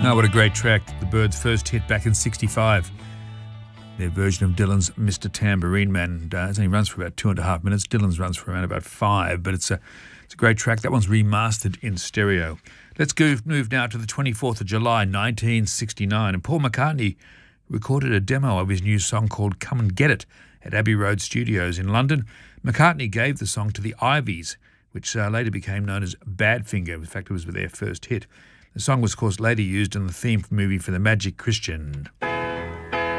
Oh, what a great track. The Byrds' first hit back in 65. Their version of Dylan's Mr. Tambourine Man. It only runs for about 2.5 minutes. Dylan's runs for around about 5, but it's a great track. That one's remastered in stereo. Let's move now to the 24th of July, 1969. And Paul McCartney recorded a demo of his new song called Come and Get It at Abbey Road Studios in London. McCartney gave the song to the Ivies, which later became known as Badfinger. In fact, it was their first hit. The song was, of course, later used in the theme movie for the Magic Christian.